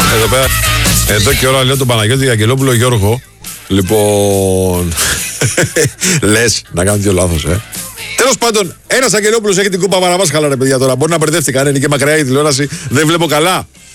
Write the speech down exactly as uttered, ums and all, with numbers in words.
Εδώ πέρα, εδώ και ώρα λέω τον Παναγιώτη Αγγελόπουλο Γιώργο. Λοιπόν, λες να κάνω δύο λάθος, ε. Τέλος πάντων, ένας Αγγελόπουλος έχει την κούπα Βαραβάσχαλα, ρε παιδιά τώρα. Μπορεί να μπερδεύτηκα, είναι και μακριά η τηλεόραση, δεν βλέπω καλά.